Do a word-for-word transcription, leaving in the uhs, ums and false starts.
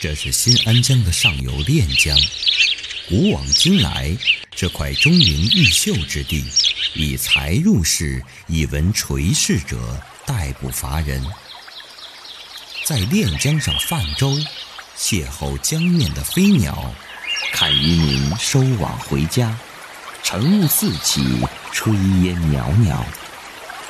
这是新安江的上游练江。古往今来，这块中原毓秀之地，以才入仕、以文垂仕者殆不乏人。在练江上泛舟，邂逅江面的飞鸟，看渔民收网回家，晨雾四起，炊烟袅袅。